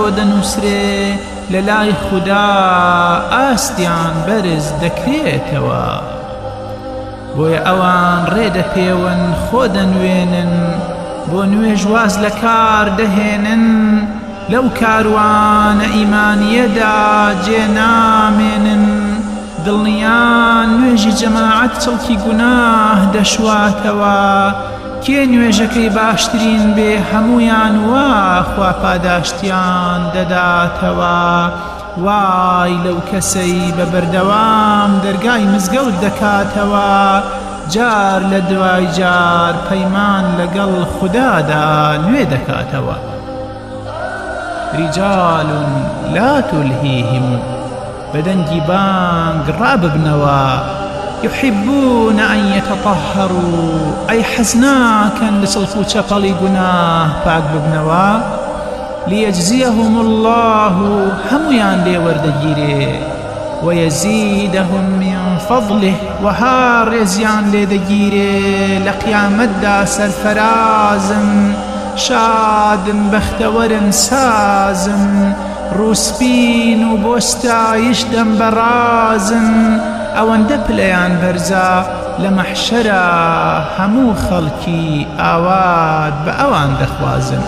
بۆ دەنووسرێ لە لای خودا ئاستیان بەرز دەکرێتەوە. بۆیە ئەوان ڕێدەپێون خۆ دەنوێنن بۆ نوێژ واز لە کار دەهێنن لەو کاروانە ئیمانیەدا جێنامێنن دڵنیان نوێژی جەماعەت چڵکی گوناه دەشواتەوە کێ نوێژەکەی باشترین بێ هەمویان وا خوا پاداشتیان دەداتەوە. وای لەو کەسەی بە بەردەوام دەرگای مزگەوت دەکاتەوە جار لە دوای جار پەیمان لەگەڵ خودادا نوێ دەکاتەوە. رجال لا تلهيهم بەدەنگی بانگ ڕاببنەوە يحبون أن يتطهروا أي حەزناکەن لە چڵک و چەپەڵی گوناه پاک ببنەوە ليجزيهم الله هەمویان لێ وەردەگیرێ ويزيدهم من فضله وها ڕێزیان لێ دەگیرێ لە قیامەتدا سەرفەرازن شادن بەختەوەرن سازن ڕووسپین و بۆ ستایش دەمبەڕازن ئەوەندە پلەیان بەرزە لە مەحشەرە هەموو خەڵکی ئاوات بە ئەوان دەخوازن.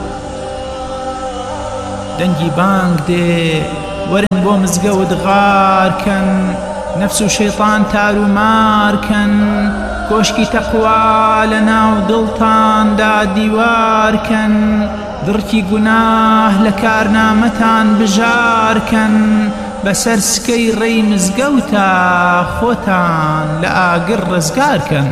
دەنگی بانگ دێ وەرن بۆ مزگەوت غارکەن نەفس و شەیطان تارومارکەن کۆشکی تەقوا لە ناو دڵتاندا دیوارکەن دڕکی گوناه لە کارنامەتان بژارکەن بەسەر سکەی ڕێی مزگەوتە خۆتان لە ئاگر ڕزگارکەن.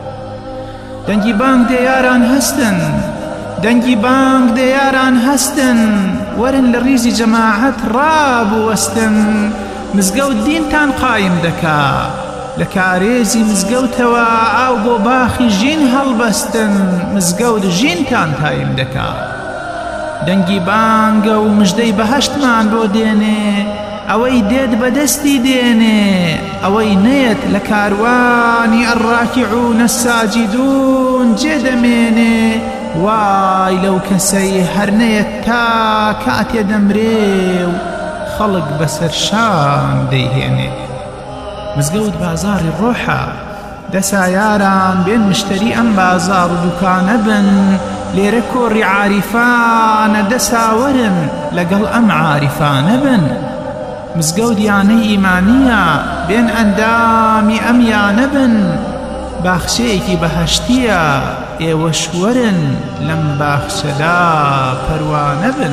دەنگی بانگ دێ یاران هەستن دەنگی بانگ دێ یاران هەستن وەرن لە ڕیزی جەماعەت ڕابوەستن مزگەوت دینتان قایم دەکا لە کارێزی مزگەوتەوە ئاو بۆ باخی ژین هەڵبەستن مزگەوت ژینتان تایم دەکا. دەنگی بانگە و مژدەی بەهەشتمان بۆ دێنێ ئەوەی دێت بەدەستی دێنێ ئەوەی نێت لە کاروانی الراکعون الساجدون جێدەمێنێ وای لەو کەسەی هەر نێت تا کاتێ دەمرێ و خەڵک بەسەر شان دەیهێنێ. مزگەوت بازاری ڕۆحە دەسا یاران بێن مشتری ئەم بازار و دوکانە بن لێرە کۆڕی عاریفانە دەساوەرن لەگەڵ ئەم عاریفانە بن. مزگەوت یانەی ئیمانیە بێن ئەندامی ئەم یانە بن باخچەیەکی بەهەشتیە ئێوەش وەرن لەم باخچەدا پەروانە بن.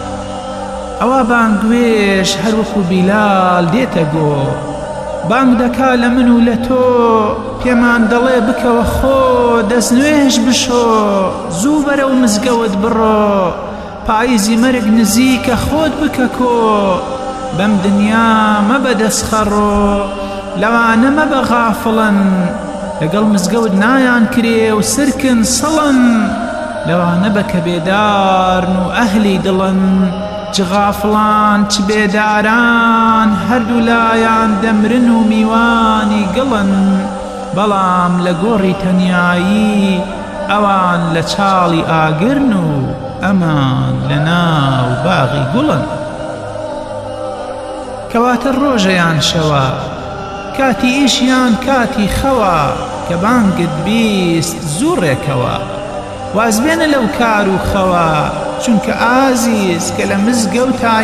ئەوە بانگوێش هەروەکو بیلال دێتە گۆ بانگ دەکا لە من و لە تۆ پێمان دەڵێ بکەوە خۆ دەست نوێژ بشۆ زوو بەرەو مزگەوت بڕۆ پاییزی مەرگ نزیکە خۆت بکە کۆ بەم دنیا مەبە دەستخەڕۆ لەوانە مەبە غافڵن لەگەڵ مزگەوت نایان کرێ و سرکن سڵن لەوانە بە کە بێدارن و ئەهلی دڵن چ غافڵان چ بێداران هەردوو لایان دەمرن و میوانی گڵن بەڵام لە گۆڕی تەنیایی ئەوان لە چاڵی ئاگرن و ئەمان لە ناو باغی گوڵن. کەواتە ڕۆژەیان شەوە کاتی ئیشیان کاتی خەوە کە بانگت بیست زوو ڕێکەوە وازبێنە لەو کار و خەوە چونکە ئازیز کە لە مزگەوتای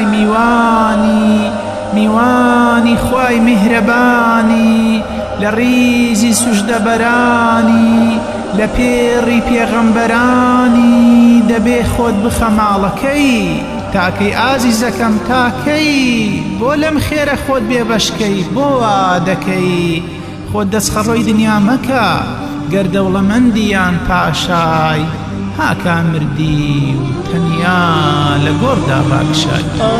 میوانی خوای میهرەبانی لە ڕیزی سوژدەبەرانی لە پێڕی پێغەمبەرانی دەبێ خۆت بخە ماڵەکەی تاکەی ئازیزەکەم تاکەی بۆ لەم خێرە خۆت بێبەشکەی بۆ وا دەکەی خۆت دەستخەڕۆی دنیا مەکە گەر دەوڵەمەندیان پاشای هاکا مردی و تەنیا لە گۆڕدا ڕاکشای.